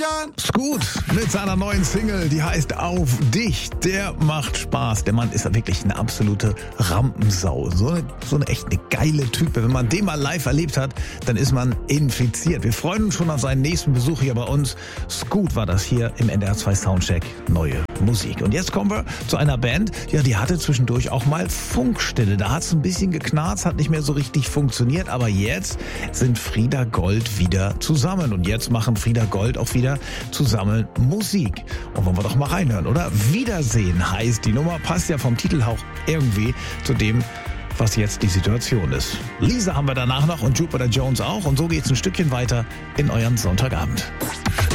Scoot mit seiner neuen Single, die heißt Auf dich. Der macht Spaß. Der Mann ist wirklich eine absolute Rampensau. So eine echt eine geile Type. Wenn man den mal live erlebt hat, dann ist man infiziert. Wir freuen uns schon auf seinen nächsten Besuch hier bei uns. Scoot war das hier im NDR 2 Soundcheck. Neue Musik. Und jetzt kommen wir zu einer Band, ja, die hatte zwischendurch auch mal Funkstille. Da hat es ein bisschen geknarzt, hat nicht mehr so richtig funktioniert. Aber jetzt sind Frieda Gold wieder zusammen. Und jetzt machen Frieda Gold auch wieder zusammen Musik. Und wollen wir doch mal reinhören, oder? Wiedersehen heißt die Nummer. Passt ja vom Titel auch irgendwie zu dem, was jetzt die Situation ist. Lisa haben wir danach noch und Jupiter Jones auch. Und so geht's ein Stückchen weiter in euren Sonntagabend.